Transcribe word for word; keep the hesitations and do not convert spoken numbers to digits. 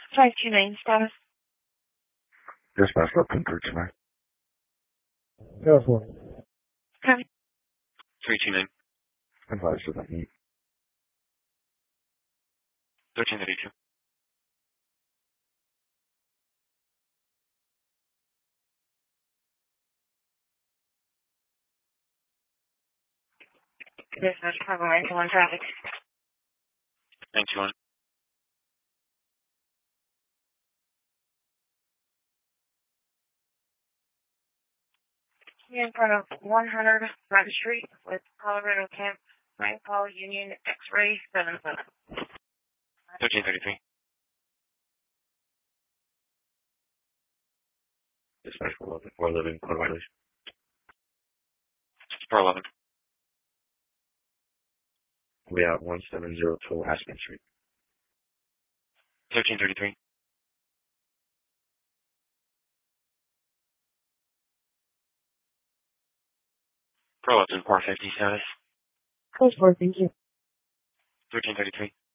five two nine status. Dispatch, what pin through tonight? California. Copy. three two nine. Advise to that meet. thirteen thirty-two. Dispatch, Papa nine two one traffic. nine two one. You're in front of one hundred Rabbit Street with Colorado Camp, Frank Paul Union X-Ray seven seven. thirteen thirty-three. Dispatch four eleven, four eleven, code violation. four eleven. We at one seven zero two Aspen Street. thirteen thirty-three. Pro Upton four fifty status. Close for, thank you. thirteen thirty-three.